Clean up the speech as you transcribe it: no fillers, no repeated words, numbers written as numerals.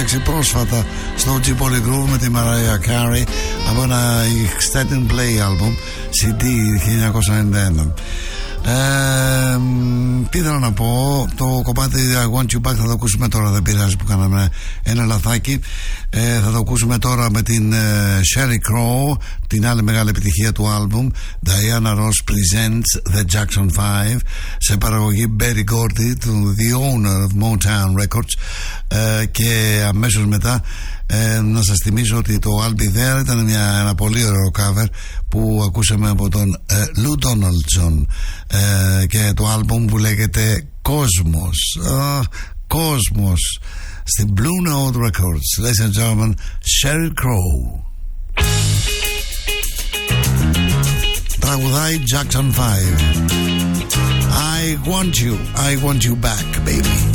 παίξει πρόσφατα στο G Polygroove με τη Mariah Carey από ένα extended play album CD 1991. Τι θέλω να πω, το κομμάτι I Want You Back θα το ακούσουμε τώρα, δεν πειράζει που κάναμε ένα λαθάκι. Θα το ακούσουμε τώρα με την Sheryl Crow, την άλλη μεγάλη επιτυχία του άλμπουμ, Diana Ross Presents The Jackson 5, σε παραγωγή Berry Gordy, the owner of Motown Records. Και αμέσως μετά να σας θυμίσω ότι το I'll Be There ήταν ένα πολύ ωραίο cover που ακούσαμε από τον Lou Donaldson, και το άλμπουμ που λέγεται Κόσμος. Κόσμος στην Blue Note Records. Ladies and gentlemen, Sheryl Crow. Τραγουδάει Jackson 5. I want you back, baby.